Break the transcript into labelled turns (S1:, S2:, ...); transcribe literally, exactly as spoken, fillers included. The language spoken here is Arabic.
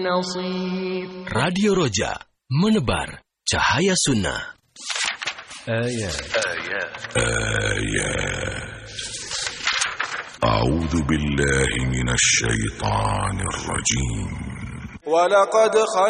S1: نصير.
S2: Radio Roja, menebar cahaya sunnah.
S3: آيات
S4: آيات
S5: آيات أعوذ بالله من الشيطان الرجيم.
S6: ولقد